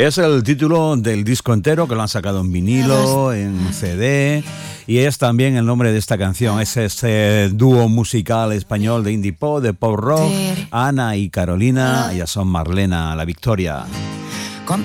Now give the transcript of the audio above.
Es el título del disco entero, que lo han sacado en vinilo, en CD, y es también el nombre de esta canción. Es ese dúo musical español de indie pop, de pop rock, Ana y Carolina. Ellas son Marlena La Victoria.